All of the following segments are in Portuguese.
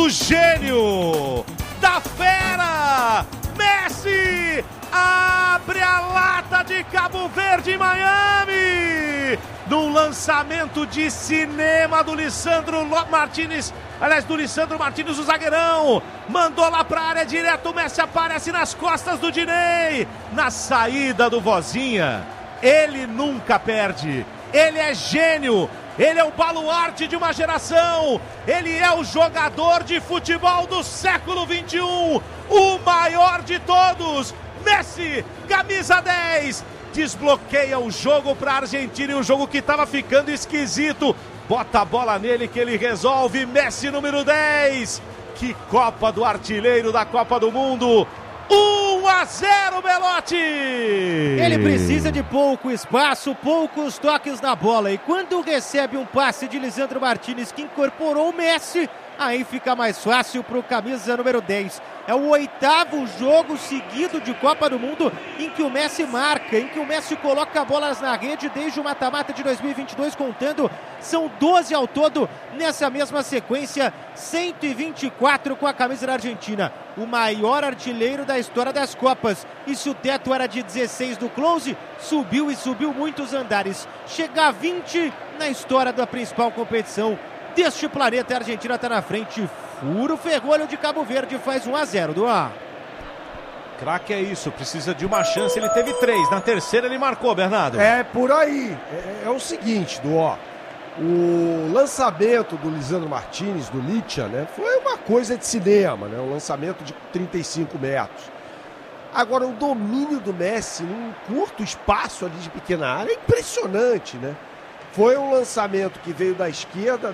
gênio, da fera, Messi abre a lata de Cabo Verde em Miami, num lançamento de cinema do Lisandro Martínez, o zagueirão, mandou lá pra área direto, o Messi aparece nas costas do Diney, na saída do Vozinha. Ele nunca perde, ele é gênio, ele é o baluarte de uma geração, ele é o jogador de futebol do século XXI, o maior de todos. Messi, camisa 10, desbloqueia o jogo para a Argentina, e um jogo que estava ficando esquisito, bota a bola nele que ele resolve. Messi, número 10, que Copa do artilheiro da Copa do Mundo. 1-0, Belotti! Ele precisa de pouco espaço, poucos toques na bola, e quando recebe um passe de Lisandro Martínez, que incorporou o Messi, aí fica mais fácil para o camisa número 10. É o 8º jogo seguido de Copa do Mundo em que o Messi marca, em que o Messi coloca bolas na rede desde o mata-mata de 2022, contando, são 12 ao todo nessa mesma sequência, 124 com a camisa da Argentina. O maior artilheiro da história das Copas. E se o teto era de 16 do Close, subiu e subiu muitos andares. Chega a 20 na história da principal competição deste planeta. A Argentina está na frente. Fura o ferrolho de Cabo Verde, faz 1-0, Duan. Craque é isso, precisa de uma chance, ele teve 3, na terceira ele marcou, Bernardo. É por aí, é o seguinte, Duan, o lançamento do Lisandro Martínez, do Licha, né, foi uma coisa de cinema, né, um lançamento de 35 metros. Agora, o domínio do Messi num curto espaço ali de pequena área é impressionante, né? Foi um lançamento que veio da esquerda,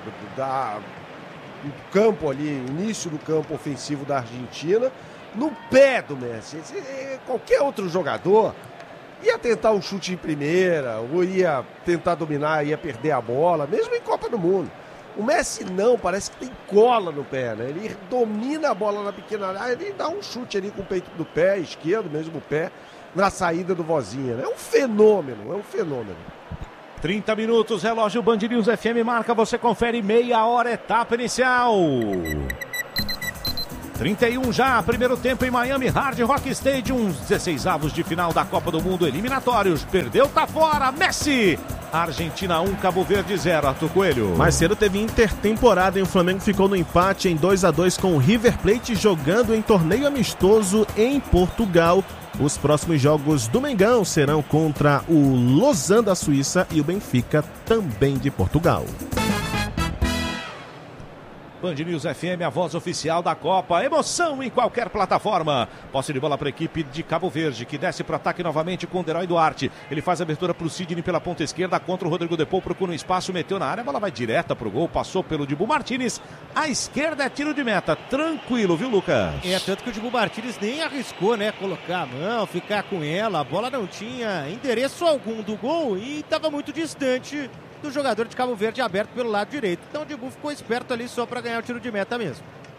do campo ali, início do campo ofensivo da Argentina, no pé do Messi. Qualquer outro jogador ia tentar um chute em primeira, ou ia tentar dominar, ia perder a bola, mesmo em Copa do Mundo. O Messi não, parece que tem cola no pé, né? Ele domina a bola na pequena área, ele dá um chute ali com o peito do pé esquerdo, mesmo o pé, na saída do Vozinha, né? É um fenômeno, 30 minutos, relógio Band News FM marca, você confere, meia hora, etapa inicial. 31 já, primeiro tempo em Miami Hard Rock Stadium, 16avos de final da Copa do Mundo, eliminatórios, perdeu, tá fora, Messi. Argentina 1, Cabo Verde 0, Arthur Coelho. Mais cedo teve intertemporada e o Flamengo ficou no empate em 2-2 com o River Plate, jogando em torneio amistoso em Portugal. Os próximos jogos do Mengão serão contra o Lausanne da Suíça e o Benfica, também de Portugal. Band News FM, a voz oficial da Copa. Emoção em qualquer plataforma. Posse de bola para a equipe de Cabo Verde, que desce para o ataque novamente com o Deroy Duarte. Ele faz a abertura para o Sidney pela ponta esquerda, contra o Rodrigo Depou, procura um espaço, meteu na área, a bola vai direta para o gol, passou pelo Dibu Martínez. À esquerda é tiro de meta, tranquilo, viu, Lucas? É, tanto que o Dibu Martínez nem arriscou, né, colocar a mão, ficar com ela. A bola não tinha endereço algum do gol e estava muito distante do jogador de Cabo Verde, aberto pelo lado direito. Então o Dibu ficou esperto ali só para ganhar o tiro de meta mesmo.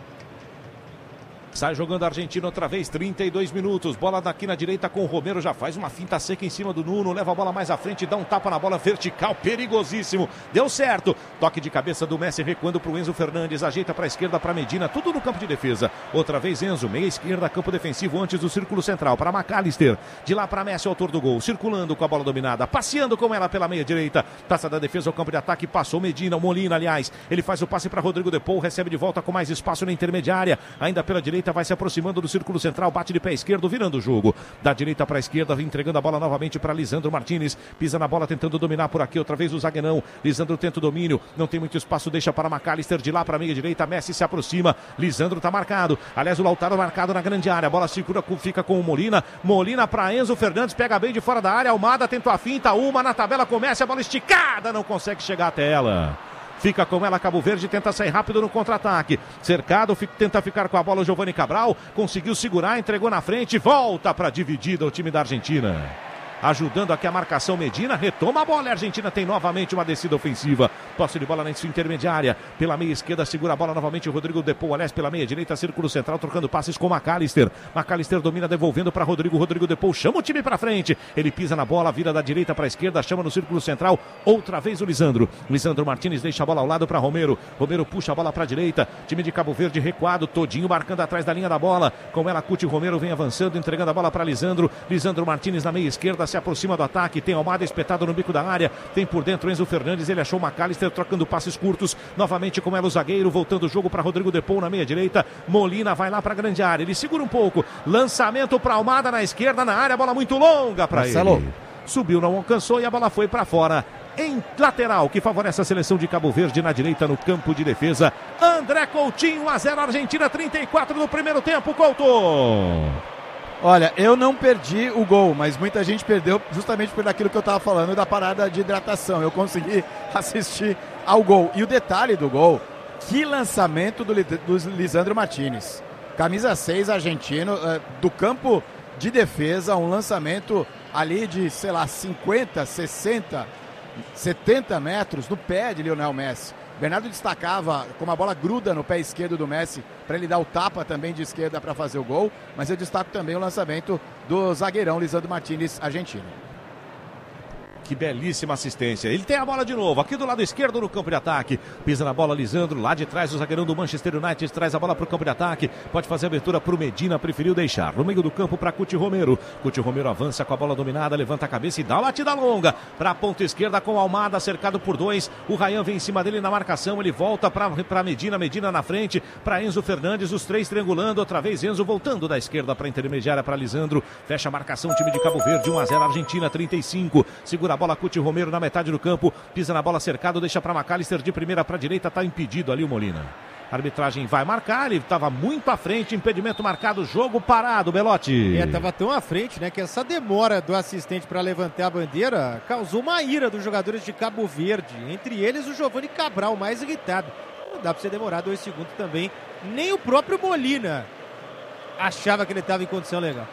Sai jogando a Argentina outra vez, 32 minutos. Bola daqui na direita com o Romero, já faz uma finta seca em cima do Nuno. Leva a bola mais à frente, dá um tapa na bola vertical, perigosíssimo. Deu certo. Toque de cabeça do Messi, recuando para o Enzo Fernandes. Ajeita para a esquerda, para Medina, tudo no campo de defesa. Outra vez Enzo, meia esquerda, campo defensivo antes do círculo central. Para McAllister, de lá para Messi, autor do gol. Circulando com a bola dominada, passeando com ela pela meia direita. Taça da defesa, o campo de ataque, passou Medina, o Molina, aliás. Ele faz o passe para Rodrigo Depou, recebe de volta com mais espaço na intermediária. Ainda pela direita, vai se aproximando do círculo central, bate de pé esquerdo, virando o jogo. Da direita para a esquerda, entregando a bola novamente para Lisandro Martínez. Pisa na bola, tentando dominar por aqui, outra vez o zagueirão. Lisandro tenta o domínio, não tem muito espaço, deixa para McAllister, de lá para a meia direita, Messi se aproxima. Lisandro está marcado. Aliás, o Lautaro marcado na grande área. A bola segura, fica com o Molina. Molina para Enzo Fernandes, pega bem de fora da área. Almada tentou a finta, uma na tabela, começa a bola esticada, não consegue chegar até ela. Fica com ela, Cabo Verde, tenta sair rápido no contra-ataque. Cercado, tenta ficar com a bola o Giovanni Cabral. Conseguiu segurar, entregou na frente, volta para dividida o time da Argentina. ajudando aqui a marcação Medina, retoma a bola, a Argentina tem novamente uma descida ofensiva, posse de bola na sua intermediária, pela meia esquerda, segura a bola novamente o Rodrigo Depou, aliás, pela meia direita, círculo central, trocando passes com McAllister domina, devolvendo para Rodrigo Depou, chama o time para frente, ele pisa na bola, vira da direita para a esquerda, chama no círculo central, outra vez o Lisandro Martins deixa a bola ao lado para Romero puxa a bola para a direita, time de Cabo Verde recuado, todinho marcando atrás da linha da bola, com ela Cuti Romero vem avançando, entregando a bola para Lisandro Martins na meia esquerda, se aproxima do ataque, tem Almada espetado no bico da área, tem por dentro Enzo Fernandes, ele achou McAllister trocando passes curtos, novamente com ela o zagueiro, voltando o jogo para Rodrigo Depou na meia direita, Molina vai lá para a grande área, ele segura um pouco, lançamento para Almada na esquerda, na área, bola muito longa para ele, subiu, não alcançou e a bola foi para fora. Em lateral, que favorece a seleção de Cabo Verde na direita no campo de defesa. André Coutinho, 1-0 Argentina, 34 no primeiro tempo, Couto. Olha, eu não perdi o gol, mas muita gente perdeu justamente por aquilo que eu estava falando da parada de hidratação. Eu consegui assistir ao gol. E o detalhe do gol, que lançamento do Lisandro Martins. Camisa 6 argentino, do campo de defesa, um lançamento ali de, 50, 60... 70 metros no pé de Lionel Messi. Bernardo destacava como a bola gruda no pé esquerdo do Messi para ele dar o tapa também de esquerda para fazer o gol, mas eu destaco também o lançamento do zagueirão Lisandro Martins, argentino. Que belíssima assistência. Ele tem a bola de novo, aqui do lado esquerdo no campo de ataque. Pisa na bola Lisandro, lá de trás o zagueirão do Manchester United traz a bola para o campo de ataque. Pode fazer a abertura para o Medina, preferiu deixar. No meio do campo para Cuti Romero. Cuti Romero avança com a bola dominada, levanta a cabeça e dá uma batida longa. Para a ponta esquerda com Almada, cercado por dois. O Ryan vem em cima dele na marcação, ele volta para Medina, Medina na frente. Para Enzo Fernandes, os três triangulando. Outra vez Enzo voltando da esquerda para a intermediária para Lisandro. Fecha a marcação, time de Cabo Verde, 1-0 Argentina, 35. Segura a bola Cuti Romero na metade do campo, pisa na bola cercado, deixa para McAllister de primeira para a direita, está impedido ali o Molina. A arbitragem vai marcar, ele estava muito à frente, impedimento marcado, jogo parado, Belotti. Estava tão à frente, né, que essa demora do assistente para levantar a bandeira causou uma ira dos jogadores de Cabo Verde, entre eles o Giovani Cabral, mais irritado. Não dá para você demorar 2 segundos também, nem o próprio Molina achava que ele estava em condição legal.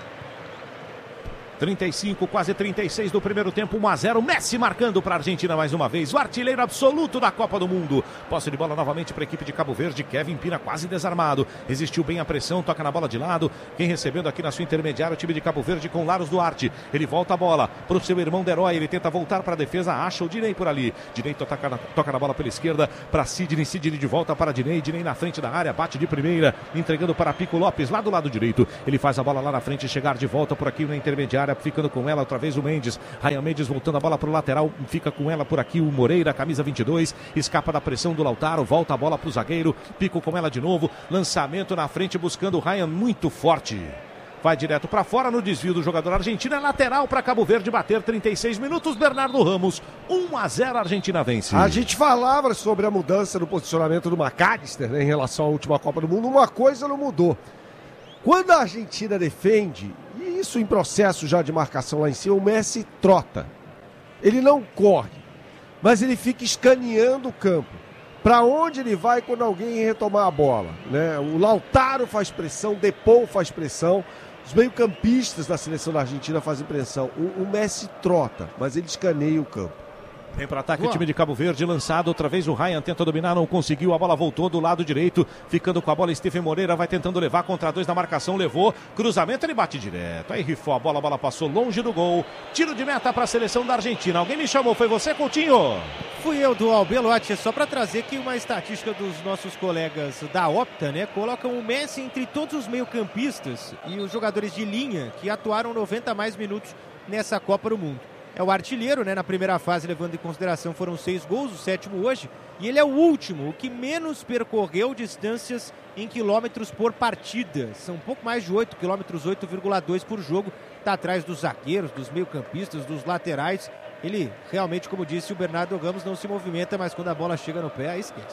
35, quase 36 do primeiro tempo, 1-0, Messi marcando para a Argentina mais uma vez, o artilheiro absoluto da Copa do Mundo. Posse de bola novamente para a equipe de Cabo Verde, Kevin Pina quase desarmado, resistiu bem a pressão, toca na bola de lado, quem recebendo aqui na sua intermediária o time de Cabo Verde com Laros Duarte, ele volta a bola para o seu irmão Deroy, ele tenta voltar para a defesa, acha o Diney por ali, Diney toca na bola pela esquerda para Sidney de volta para Diney na frente da área, bate de primeira, entregando para Pico Lopes, lá do lado direito, ele faz a bola lá na frente, chegar de volta por aqui na intermediária, ficando com ela outra vez o Mendes, Ryan Mendes voltando a bola para o lateral, fica com ela por aqui o Moreira, camisa 22, escapa da pressão do Lautaro, volta a bola para o zagueiro, Pico com ela de novo, lançamento na frente buscando o Ryan muito forte, vai direto para fora no desvio do jogador argentino, é lateral para Cabo Verde bater, 36 minutos, Bernardo Ramos, 1-0 Argentina vence. A gente falava sobre a mudança no posicionamento do McAllister, né, em relação à última Copa do Mundo, uma coisa não mudou. Quando a Argentina defende, e isso em processo já de marcação lá em cima, o Messi trota. Ele não corre, mas ele fica escaneando o campo. Para onde ele vai quando alguém retomar a bola, né? O Lautaro faz pressão, Depou faz pressão, os meio-campistas da seleção da Argentina fazem pressão. O Messi trota, mas ele escaneia o campo. Vem para ataque o time de Cabo Verde, lançado outra vez o Ryan, tenta dominar, não conseguiu, a bola voltou do lado direito, ficando com a bola Stephen Moreira, vai tentando levar contra 2 na marcação, levou, cruzamento, ele bate direto, aí rifou a bola passou longe do gol, tiro de meta para a seleção da Argentina. Alguém me chamou, foi você, Coutinho? Fui eu, do Belotti, só para trazer aqui uma estatística dos nossos colegas da Opta, né, colocam o Messi entre todos os meio-campistas e os jogadores de linha que atuaram 90 mais minutos nessa Copa do Mundo. É o artilheiro, né? Na primeira fase, levando em consideração, foram 6 gols, o 7º hoje. E ele é o último, o que menos percorreu distâncias em quilômetros por partida. São um pouco mais de 8 quilômetros, 8,2 por jogo. Está atrás dos zagueiros, dos meio-campistas, dos laterais. Ele realmente, como disse o Bernardo Ramos, não se movimenta, mas quando a bola chega no pé, aí esquece.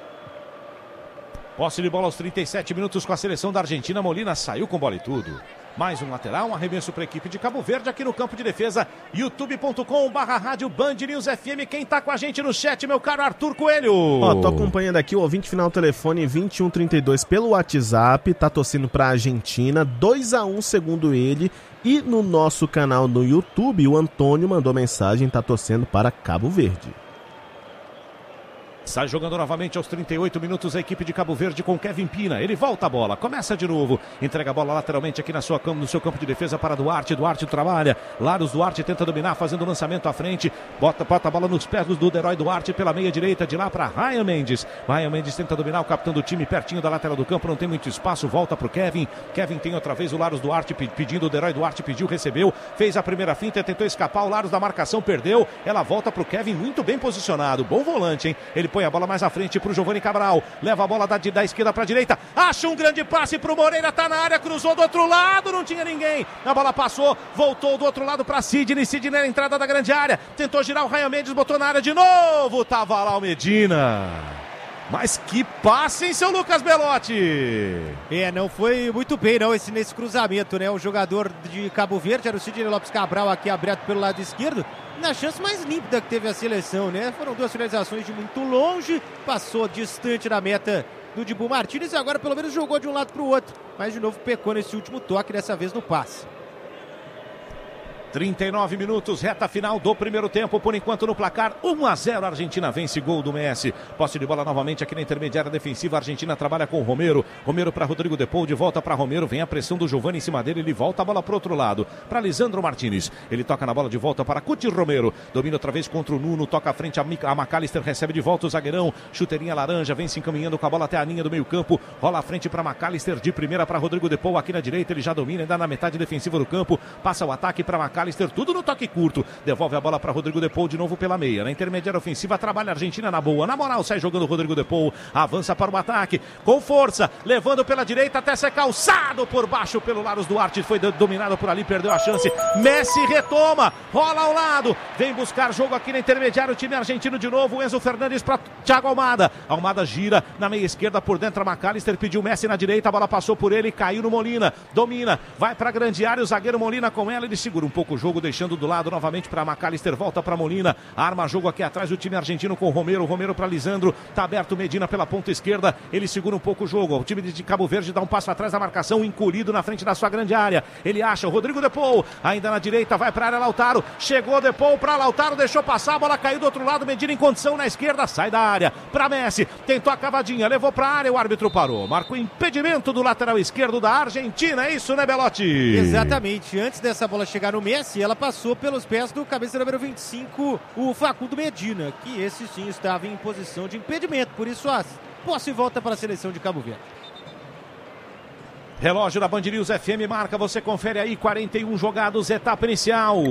Posse de bola aos 37 minutos com a seleção da Argentina. Molina saiu com bola e tudo. Mais um lateral, um arremesso para a equipe de Cabo Verde aqui no campo de defesa, youtube.com/rádio Band News FM. Quem tá com a gente no chat, meu caro Arthur Coelho? Tô acompanhando aqui o ouvinte final telefone 2132 pelo WhatsApp, tá torcendo pra Argentina, 2-1 segundo ele. E no nosso canal no YouTube, o Antônio mandou mensagem, tá torcendo para Cabo Verde. Sai jogando novamente aos 38 minutos a equipe de Cabo Verde com Kevin Pina. Ele volta a bola, começa de novo. Entrega a bola lateralmente aqui no seu campo de defesa para Duarte. Duarte trabalha. Laros Duarte tenta dominar, fazendo o lançamento à frente. Bota a bola nos pés do Herói Duarte pela meia direita. De lá para Ryan Mendes. Ryan Mendes tenta dominar, o capitão do time pertinho da lateral do campo. Não tem muito espaço, volta para o Kevin. Kevin tem outra vez o Laros Duarte pedindo. O Herói Duarte pediu, recebeu. Fez a primeira finta, tentou escapar. O Laros da marcação perdeu. Ela volta para o Kevin, muito bem posicionado. Bom volante, hein? Ele põe a bola mais à frente para o Giovanni Cabral, leva a bola da esquerda para a direita, acha um grande passe para o Moreira, tá na área, cruzou do outro lado, não tinha ninguém, a bola passou, voltou do outro lado para Sidney na entrada da grande área, tentou girar o Ryan Mendes, botou na área de novo, tava lá o Medina. Mas que passe, hein, seu Lucas Belotti? Não foi muito bem, não, nesse cruzamento, né? O jogador de Cabo Verde era o Sidney Lopes Cabral, aqui aberto pelo lado esquerdo, na chance mais límpida que teve a seleção, né? Foram duas finalizações de muito longe, passou distante da meta do Dibu Martínez e agora pelo menos jogou de um lado para o outro, mas de novo pecou nesse último toque, dessa vez no passe. 39 minutos, reta final do primeiro tempo, por enquanto no placar 1-0, a Argentina vence, gol do Messi. Posse de bola novamente aqui na intermediária defensiva, a Argentina trabalha com o Romero para Rodrigo De Paul, de volta para Romero, vem a pressão do Giovanni em cima dele, ele volta a bola para o outro lado, para Lisandro Martínez, ele toca na bola de volta para Cuti Romero, domina outra vez contra o Nuno, toca à frente a McAllister, recebe de volta o zagueirão, chuteirinha laranja, vem se encaminhando com a bola até a linha do meio campo, rola à frente para McAllister, de primeira para Rodrigo De Paul, aqui na direita, ele já domina, ainda na metade defensiva do campo, passa o ataque para McAllister, tudo no toque curto, devolve a bola para Rodrigo De Paul de novo pela meia, na intermediária ofensiva trabalha a Argentina na boa, na moral sai jogando o Rodrigo De Paul, avança para o ataque, com força, levando pela direita até ser calçado por baixo pelo Laros Duarte, foi dominado por ali, perdeu a chance, Messi retoma, rola ao lado, vem buscar jogo aqui na intermediária, o time argentino de novo, Enzo Fernandes para Thiago Almada, Almada gira na meia esquerda por dentro, a McAllister pediu Messi na direita, a bola passou por ele, caiu no Molina, domina, vai para a grande área, o zagueiro Molina com ela, ele segura um pouco o jogo, deixando do lado novamente para McAllister, volta para Molina, arma jogo aqui atrás, o time argentino com Romero para Lisandro, tá aberto Medina pela ponta esquerda, ele segura um pouco o jogo, o time de Cabo Verde dá um passo atrás da marcação, encolhido na frente da sua grande área, ele acha o Rodrigo De Paul, ainda na direita, vai para a área Lautaro, chegou De Paul para Lautaro, deixou passar, a bola caiu do outro lado, Medina em condição na esquerda, sai da área, para Messi, tentou a cavadinha, levou para a área, o árbitro parou, marcou impedimento do lateral esquerdo da Argentina, é isso, né, Belotti? Exatamente, antes dessa bola chegar no Messi, ela passou pelos pés do cabeça número 25, o Facundo Medina, que esse sim estava em posição de impedimento, por isso a posse volta para a seleção de Cabo Verde. Relógio da Band News FM marca, você confere aí, 41 jogados, etapa inicial.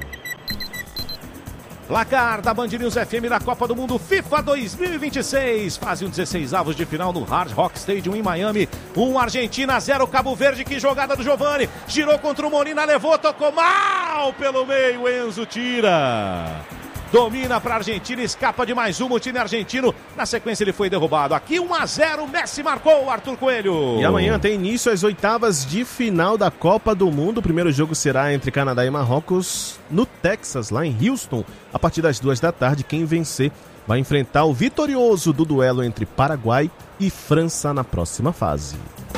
Placar da Band News FM da Copa do Mundo FIFA 2026. Fase 16avos de final no Hard Rock Stadium em Miami. 1 Argentina, 0 Cabo Verde. Que jogada do Giovanni. Girou contra o Molina, levou, tocou mal pelo meio. Enzo tira. Domina para a Argentina, escapa de mais uma, o time argentino. Na sequência ele foi derrubado. Aqui 1-0, Messi marcou, Arthur Coelho. E amanhã tem início as oitavas de final da Copa do Mundo. O primeiro jogo será entre Canadá e Marrocos no Texas, lá em Houston. A partir das 2 da tarde, quem vencer vai enfrentar o vitorioso do duelo entre Paraguai e França na próxima fase.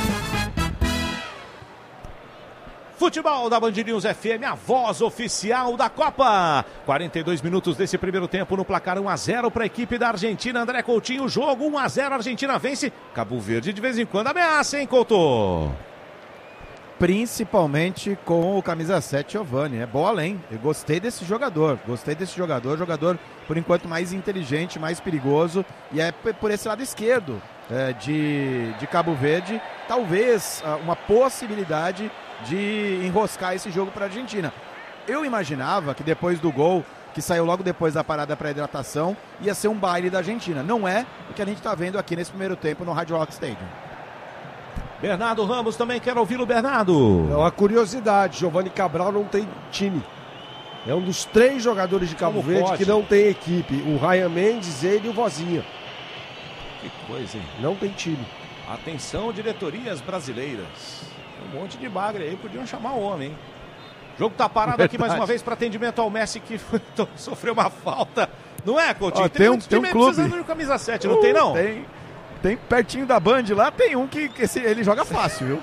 Futebol da Band News FM, a voz oficial da Copa. 42 minutos desse primeiro tempo no placar 1-0 para a equipe da Argentina. André Coutinho, jogo 1-0, a Argentina vence. Cabo Verde de vez em quando ameaça, hein, Couto? Principalmente com o camisa 7, Giovanni. É bola, hein? Eu gostei desse jogador. Jogador, por enquanto, mais inteligente, mais perigoso. E é por esse lado esquerdo de Cabo Verde. Talvez uma possibilidade de enroscar esse jogo para a Argentina. Eu imaginava que depois do gol, que saiu logo depois da parada para hidratação, ia ser um baile da Argentina. Não é o que a gente está vendo aqui nesse primeiro tempo no Hard Rock Stadium. Bernardo Ramos também quer ouvi-lo, Bernardo. É uma curiosidade, Giovanni Cabral não tem time. É um dos 3 jogadores de Cabo Verde que não tem equipe. O Ryan Mendes, ele e o Vozinha. Que coisa, hein? Não tem time. Atenção, diretorias brasileiras. Um monte de bagre aí, podiam chamar o homem, hein? O jogo tá parado aqui mais uma vez para atendimento ao Messi, que sofreu uma falta. Não é, Coutinho? Tem um clube precisando de camisa 7, não tem não? Tem pertinho da Band lá, tem um que ele joga fácil, viu?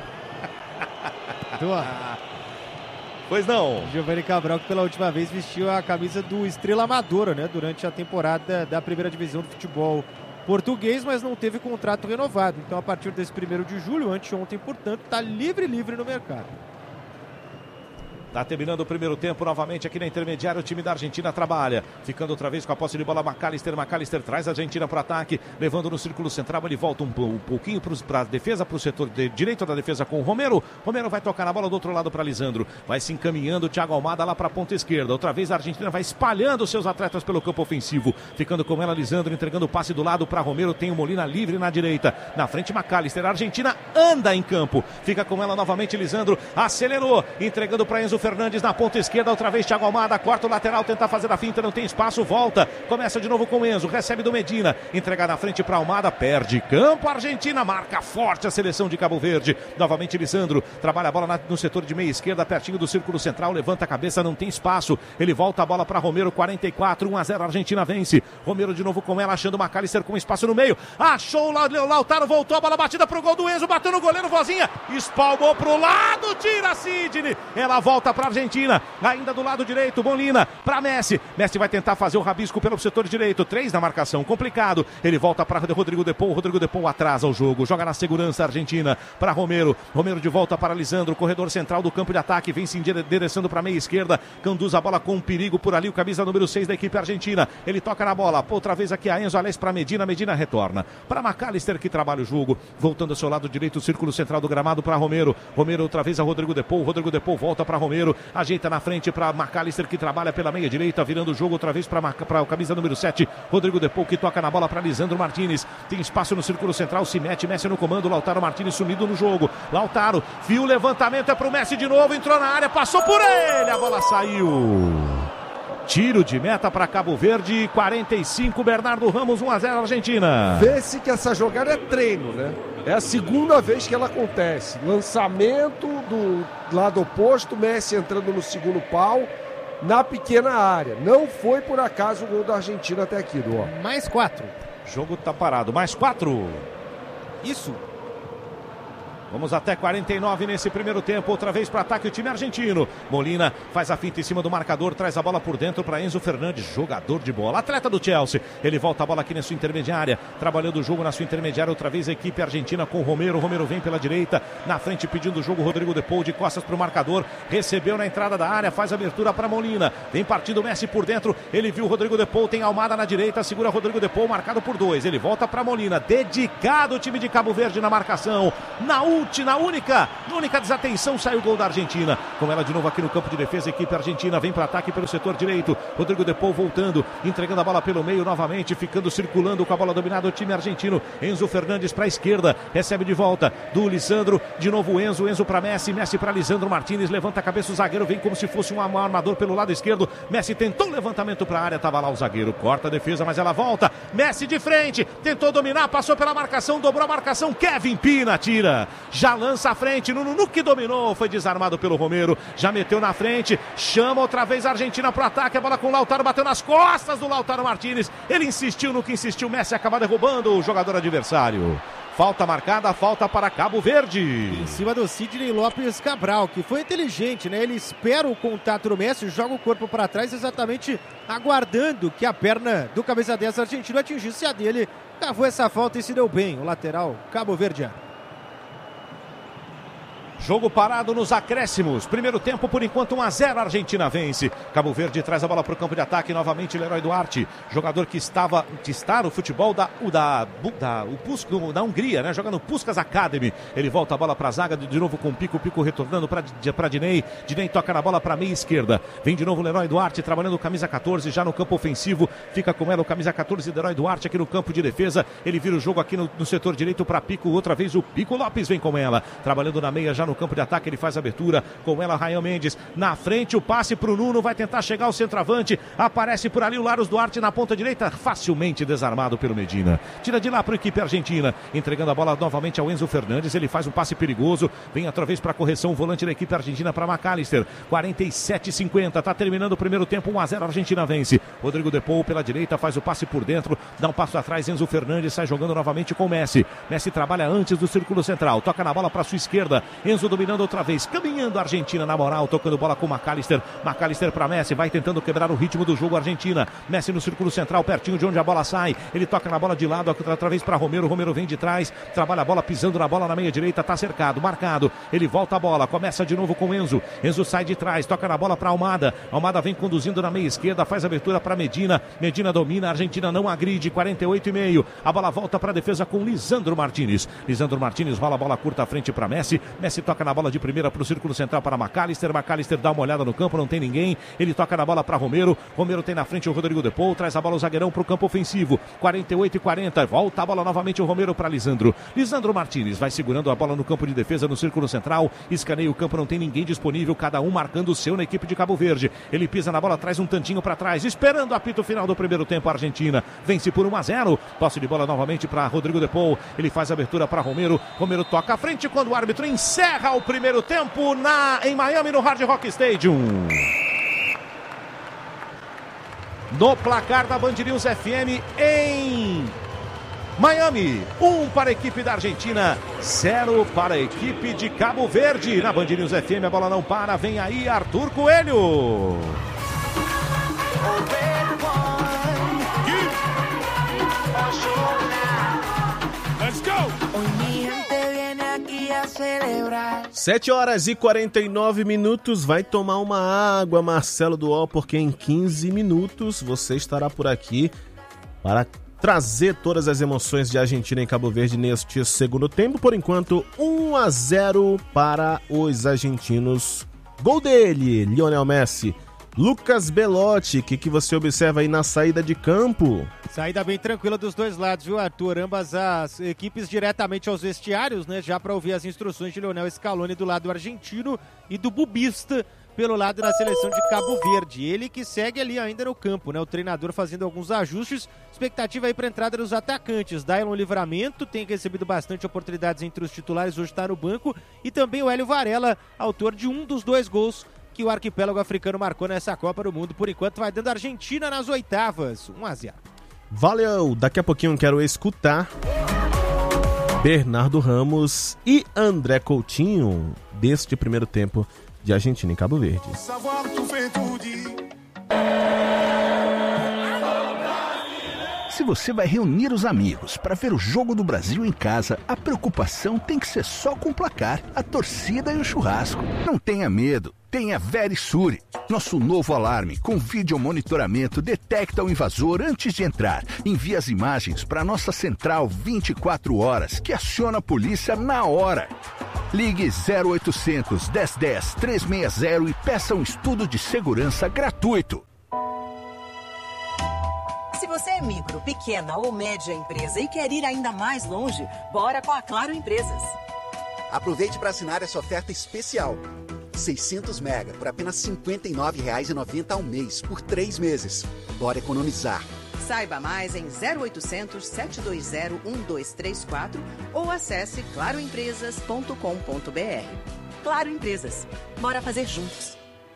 Pois não. Giovanni Cabral, que pela última vez vestiu a camisa do Estrela Amadora, né? Durante a temporada da primeira divisão do futebol português, mas não teve contrato renovado. Então, a partir desse 1º de julho, anteontem, portanto, está livre no mercado. Tá terminando o primeiro tempo novamente aqui na intermediária. O time da Argentina trabalha. Ficando outra vez com a posse de bola. McAllister traz a Argentina para o ataque. Levando no círculo central. Ele volta um pouquinho para a defesa, para o setor direito da defesa com o Romero. Romero vai tocar na bola do outro lado para Lisandro. Vai se encaminhando o Thiago Almada lá para a ponta esquerda. Outra vez a Argentina vai espalhando seus atletas pelo campo ofensivo. Ficando com ela Lisandro, entregando o passe do lado para Romero. Tem o Molina livre na direita. Na frente McAllister. A Argentina anda em campo. Fica com ela novamente Lisandro. Acelerou. Entregando para Enzo Fernandes na ponta esquerda, outra vez Thiago Almada, corta o lateral, tenta fazer a finta, não tem espaço, volta, começa de novo com Enzo, recebe do Medina, entrega na frente para Almada, perde campo, a Argentina marca forte a seleção de Cabo Verde, novamente Lisandro, trabalha a bola no setor de meia esquerda, pertinho do círculo central, levanta a cabeça, não tem espaço, ele volta a bola para Romero, 44, 1-0, a Argentina vence, Romero de novo com ela, achando o McAllister com espaço no meio, achou o Lautaro, voltou a bola batida pro gol do Enzo, bateu no goleiro, Vozinha, espalmou pro lado, tira Sidney, ela volta pra Argentina, ainda do lado direito, Molina para Messi, Messi vai tentar fazer o rabisco pelo setor direito, 3 na marcação, complicado, ele volta para Rodrigo De Paul atrasa o jogo, joga na segurança a Argentina, para Romero de volta para Lisandro, corredor central do campo de ataque, vem se endereçando para a meia esquerda, conduz a bola com perigo por ali, o camisa número 6 da equipe argentina, ele toca na bola, outra vez aqui a Enzo, aliás para Medina retorna, para McAllister que trabalha o jogo, voltando ao seu lado direito, círculo central do gramado para Romero outra vez a Rodrigo De Paul volta para Romero, ajeita na frente para McAllister que trabalha pela meia direita, virando o jogo outra vez para o camisa número 7, Rodrigo De Paul que toca na bola para Lisandro Martinez, tem espaço no círculo central, se mete, Messi no comando, Lautaro Martinez sumido no jogo, Lautaro, viu o levantamento, é pro Messi de novo, entrou na área, passou por ele, a bola saiu. Tiro de meta para Cabo Verde, 45, Bernardo Ramos, 1-0 Argentina. Vê-se que essa jogada é treino, né? É a segunda vez que ela acontece. Lançamento do lado oposto, Messi entrando no segundo pau, na pequena área. Não foi por acaso o gol da Argentina até aqui, Duó. Mais 4. Jogo tá parado, mais 4. Isso. Vamos até 49 nesse primeiro tempo, outra vez para ataque o time argentino. Molina faz a finta em cima do marcador, traz a bola por dentro para Enzo Fernandes, jogador de bola, atleta do Chelsea. Ele volta a bola aqui na sua intermediária, trabalhando o jogo na sua intermediária, outra vez a equipe argentina com Romero vem pela direita, na frente pedindo o jogo Rodrigo De Paul de costas para o marcador, recebeu na entrada da área, faz a abertura para Molina, vem partindo o Messi por dentro, ele viu o Rodrigo De Paul, tem Almada na direita, segura Rodrigo De Paul, marcado por 2, ele volta para Molina, dedicado o time de Cabo Verde na marcação, na única desatenção sai o gol da Argentina, com ela de novo aqui no campo de defesa, a equipe argentina vem para ataque pelo setor direito, Rodrigo De Paul voltando, entregando a bola pelo meio novamente, ficando circulando com a bola dominada o time argentino, Enzo Fernandes para a esquerda, recebe de volta do Lisandro, de novo Enzo para Messi para Lisandro Martinez, levanta a cabeça o zagueiro, vem como se fosse um armador pelo lado esquerdo, Messi tentou o levantamento para a área, tava lá o zagueiro, corta a defesa, mas ela volta, Messi de frente, tentou dominar, passou pela marcação, dobrou a marcação, Kevin Pina tira, já lança à frente, Nuno que dominou, foi desarmado pelo Romero, já meteu na frente, chama outra vez a Argentina para o ataque, a bola com o Lautaro, bateu nas costas do Lautaro Martinez, ele insistiu no que insistiu, Messi acaba derrubando o jogador adversário. Falta marcada, falta para Cabo Verde. Em cima do Sidney Lopes Cabral, que foi inteligente, né? Ele espera o contato do Messi, joga o corpo para trás, exatamente aguardando que a perna do camisa 10 argentino atingisse a dele. Cavou essa falta e se deu bem, o lateral cabo-verdiano. Jogo parado nos acréscimos. Primeiro tempo, por enquanto, 1-0. A Argentina vence. Cabo Verde traz a bola para o campo de ataque. Novamente, Leroy Duarte. Jogador que está no futebol da Hungria, né? Joga no Puskás Academy. Ele volta a bola para a zaga. De novo com o Pico retornando para Diney. Diney toca na bola para a meia esquerda. Vem de novo Leroy Duarte trabalhando o camisa 14 já no campo ofensivo. Fica com ela o camisa 14 Leroy Duarte aqui no campo de defesa. Ele vira o jogo aqui no setor direito para Pico. Outra vez o Pico Lopes vem com ela. Trabalhando na meia já no campo de ataque, ele faz abertura com ela, Rayan Mendes. Na frente, o passe para o Nuno, vai tentar chegar o centroavante. Aparece por ali o Laros Duarte na ponta direita, facilmente desarmado pelo Medina. Tira de lá para a equipe argentina, entregando a bola novamente ao Enzo Fernandes. Ele faz um passe perigoso, vem outra vez para a correção, o volante da equipe argentina para McAllister. 47-50, tá terminando o primeiro tempo, 1-0, a Argentina vence. Rodrigo De Paul pela direita, faz o passe por dentro, dá um passo atrás, Enzo Fernandes sai jogando novamente com Messi. Messi trabalha antes do círculo central, toca na bola para sua esquerda, Enzo dominando outra vez, caminhando a Argentina na moral, tocando bola com McAllister. McAllister para Messi, vai tentando quebrar o ritmo do jogo Argentina. Messi no círculo central, pertinho de onde a bola sai, ele toca na bola de lado, outra vez para Romero. Romero vem de trás, trabalha a bola, pisando na bola na meia direita, tá cercado, marcado, ele volta a bola, começa de novo com Enzo. Enzo sai de trás, toca na bola para Almada. Almada vem conduzindo na meia esquerda, faz abertura para Medina. Medina domina, a Argentina não agride, 48,5. A bola volta para a defesa com Lisandro Martínez. Lisandro Martínez rola a bola curta à frente para Messi. Messi toca na bola de primeira para o círculo central para McAllister. McAllister dá uma olhada no campo, não tem ninguém. Ele toca na bola para Romero. Romero tem na frente o Rodrigo De Paul, traz a bola o zagueirão para o campo ofensivo. 48,40. Volta a bola novamente o Romero para Lisandro. Lisandro Martínez vai segurando a bola no campo de defesa no círculo central. Escaneia o campo, não tem ninguém disponível, cada um marcando o seu na equipe de Cabo Verde. Ele pisa na bola, traz um tantinho para trás, esperando o apito final do primeiro tempo. A Argentina vence por 1-0. Posse de bola novamente para Rodrigo De Paul. Ele faz a abertura para Romero. Romero toca à frente quando o árbitro encerra o primeiro tempo em Miami, no Hard Rock Stadium. No placar da Band News FM em Miami, 1 para a equipe da Argentina, 0 para a equipe de Cabo Verde. Na Band News FM a bola não para, vem aí Arthur Coelho. Let's go! 7h49, vai tomar uma água, Marcelo Duol, porque em 15 minutos você estará por aqui para trazer todas as emoções de Argentina e Cabo Verde neste segundo tempo. Por enquanto, 1-0 para os argentinos. Gol dele, Lionel Messi. Lucas Belotti, o que você observa aí na saída de campo? Saída bem tranquila dos dois lados, viu, Arthur? Ambas as equipes diretamente aos vestiários, né? Já para ouvir as instruções de Lionel Scaloni do lado argentino e do Bubista pelo lado da seleção de Cabo Verde. Ele que segue ali ainda no campo, né? O treinador fazendo alguns ajustes. Expectativa aí para a entrada dos atacantes. Dailon Livramento tem recebido bastante oportunidades entre os titulares, hoje está no banco. E também o Hélio Varela, autor de um dos 2 gols que o arquipélago africano marcou nessa Copa do Mundo. Por enquanto vai dando a Argentina nas oitavas, 1-0. Valeu, daqui a pouquinho quero escutar Bernardo Ramos e André Coutinho deste primeiro tempo de Argentina e Cabo Verde. Se você vai reunir os amigos para ver o Jogo do Brasil em casa, a preocupação tem que ser só com o placar, a torcida e o churrasco. Não tenha medo, tenha Verisure. Nosso novo alarme com vídeo monitoramento detecta o invasor antes de entrar. Envia as imagens para nossa central 24 horas, que aciona a polícia na hora. Ligue 0800 1010 360 e peça um estudo de segurança gratuito. Se você é micro, pequena ou média empresa e quer ir ainda mais longe, bora com a Claro Empresas. Aproveite para assinar essa oferta especial. 600 mega por apenas R$ 59,90 ao mês, por 3 meses. Bora economizar. Saiba mais em 0800 720 1234 ou acesse claroempresas.com.br. Claro Empresas. Bora fazer juntos.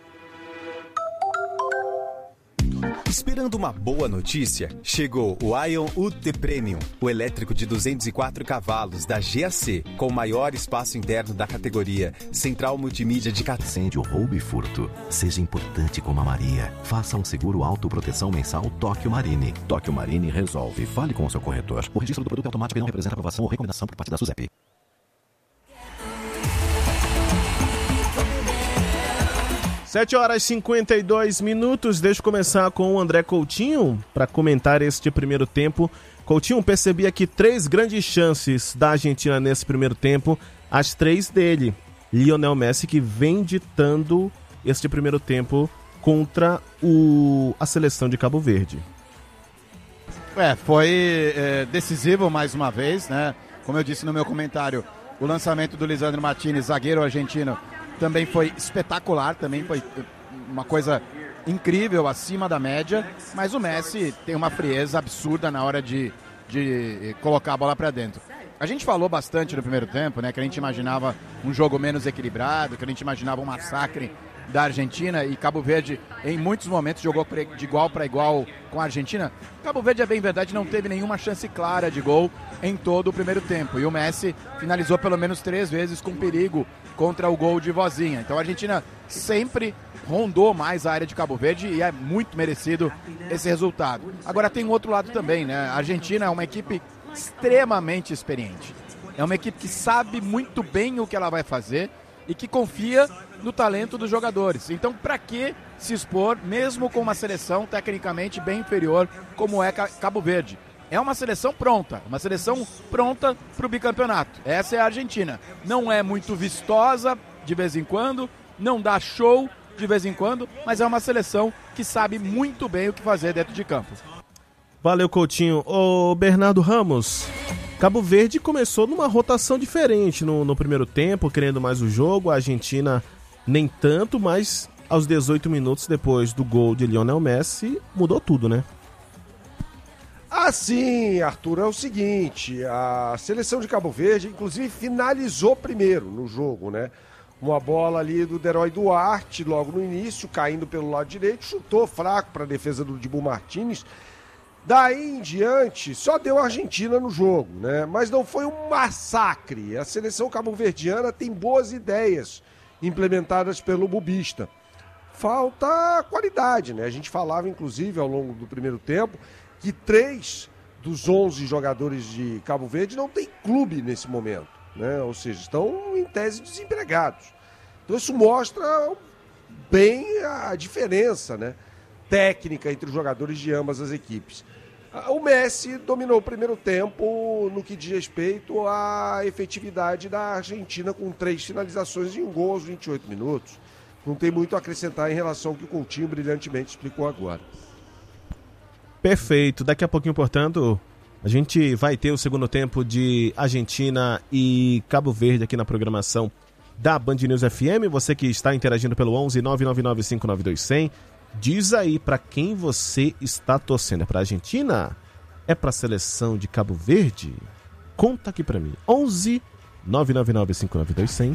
Esperando uma boa notícia? Chegou o Ion UT Premium, o elétrico de 204 cavalos da GAC, com o maior espaço interno da categoria, central multimídia de incêndio, roubo e furto. Seja importante como a Maria. Faça um seguro autoproteção mensal Tóquio Marine. Tóquio Marine resolve. Fale com o seu corretor. O registro do produto é automático e não representa aprovação ou recomendação por parte da SUSEP. 7h52, deixa eu começar com o André Coutinho para comentar este primeiro tempo. Coutinho, percebi aqui 3 grandes chances da Argentina nesse primeiro tempo, as 3 dele. Lionel Messi, que vem ditando este primeiro tempo contra a seleção de Cabo Verde. Foi decisivo mais uma vez, né? Como eu disse no meu comentário, O lançamento do Lisandro Martínez, zagueiro argentino, também foi espetacular, também foi uma coisa incrível, acima da média, mas o Messi tem uma frieza absurda na hora de colocar a bola para dentro. A gente falou bastante no primeiro tempo, né, que a gente imaginava um jogo menos equilibrado, que a gente imaginava um massacre da Argentina, e Cabo Verde em muitos momentos jogou de igual para igual com a Argentina. Cabo Verde, é bem verdade, não teve nenhuma chance clara de gol em todo o primeiro tempo, e o Messi finalizou pelo menos 3 vezes com perigo contra o gol de Vozinha. Então a Argentina sempre rondou mais a área de Cabo Verde e é muito merecido esse resultado. Agora tem um outro lado também, né? A Argentina é uma equipe extremamente experiente. É uma equipe que sabe muito bem o que ela vai fazer e que confia no talento dos jogadores. Então, para que se expor, mesmo com uma seleção tecnicamente bem inferior como é Cabo Verde? É uma seleção pronta para o bicampeonato. Essa é a Argentina. Não é muito vistosa de vez em quando, não dá show de vez em quando, mas é uma seleção que sabe muito bem o que fazer dentro de campo. Valeu, Coutinho. Ô, Bernardo Ramos, Cabo Verde começou numa rotação diferente no primeiro tempo, querendo mais o jogo. A Argentina nem tanto, mas aos 18 minutos depois do gol de Lionel Messi, mudou tudo, né? Sim, Arthur, é o seguinte, a seleção de Cabo Verde, inclusive, finalizou primeiro no jogo, né? Uma bola ali do Deroy Duarte, logo no início, caindo pelo lado direito, chutou fraco para a defesa do Dibu Martínez. Daí em diante, só deu a Argentina no jogo, né? Mas não foi um massacre. A seleção cabo-verdiana tem boas ideias implementadas pelo bubista. Falta qualidade, né? A gente falava, inclusive, ao longo do primeiro tempo, que 3 dos 11 jogadores de Cabo Verde não têm clube nesse momento, né? Ou seja, estão em tese desempregados. Então isso mostra bem a diferença, né, técnica entre os jogadores de ambas as equipes. O Messi dominou o primeiro tempo no que diz respeito à efetividade da Argentina, com 3 finalizações e um gol aos 28 minutos. Não tem muito a acrescentar em relação ao que o Coutinho brilhantemente explicou agora. Perfeito. Daqui a pouquinho, portanto, a gente vai ter o segundo tempo de Argentina e Cabo Verde aqui na programação da Band News FM. Você que está interagindo pelo 11 999 592 100, diz aí para quem você está torcendo. É para a Argentina? É para a seleção de Cabo Verde? Conta aqui para mim. 11 999 592 100.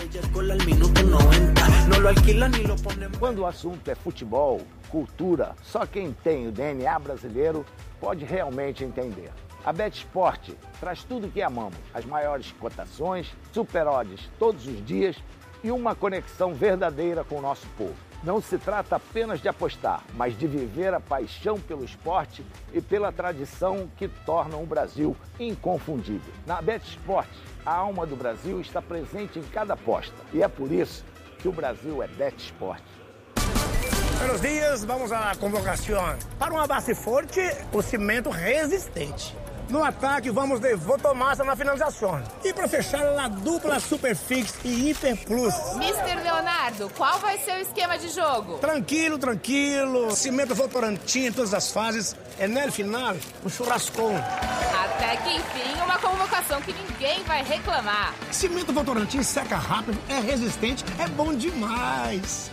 Quando o assunto é futebol, cultura, só quem tem o DNA brasileiro pode realmente entender. A BetSport traz tudo o que amamos, as maiores cotações, super odds todos os dias e uma conexão verdadeira com o nosso povo. Não se trata apenas de apostar, mas de viver a paixão pelo esporte e pela tradição que tornam o Brasil inconfundível. Na BetSport, a alma do Brasil está presente em cada aposta e é por isso que o Brasil é BetSport. Buenos dias, vamos à convocação. Para uma base forte, o cimento resistente. No ataque, vamos de Votomassa na finalização. E para fechar, a dupla Superfix e Hiper Plus. Mr. Leonardo, qual vai ser o esquema de jogo? Tranquilo. Cimento Votorantim em todas as fases. E no final, um churrascão. Até que enfim, uma convocação que ninguém vai reclamar. Cimento Votorantim seca rápido, é resistente, é bom demais.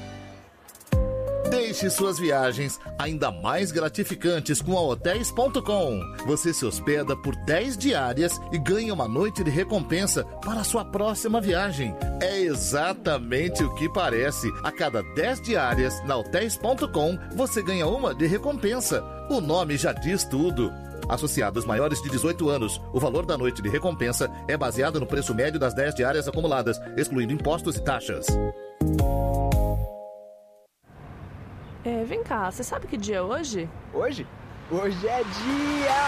Deixe suas viagens ainda mais gratificantes com a Hotels.com. Você se hospeda por 10 diárias e ganha uma noite de recompensa para a sua próxima viagem. É exatamente o que parece. A cada 10 diárias na Hotels.com, você ganha uma de recompensa. O nome já diz tudo. Associados maiores de 18 anos, o valor da noite de recompensa é baseado no preço médio das 10 diárias acumuladas, excluindo impostos e taxas. Vem cá, você sabe que dia é hoje? Hoje? Hoje é dia